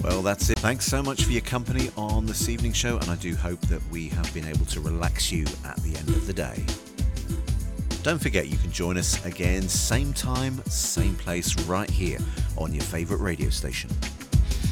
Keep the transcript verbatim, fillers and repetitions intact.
Well, that's it. Thanks so much for your company on this evening show, and I do hope that we have been able to relax you at the end of the day. Don't forget you can join us again, same time, same place, right here on your favourite radio station.